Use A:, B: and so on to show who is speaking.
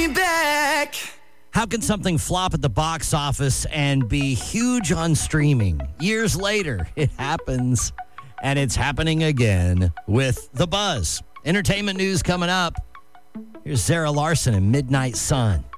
A: me back.
B: How can something flop at the box office and be huge on streaming? Years later, it happens, and it's happening again with The Buzz. Entertainment news coming up. Here's Zara Larsson and Midnight Sun.